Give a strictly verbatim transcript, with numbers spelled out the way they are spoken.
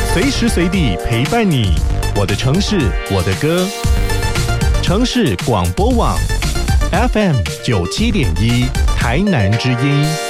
随时随地陪伴你。我的城市，我的歌。城市广播网 F M 九七点一，台南之音。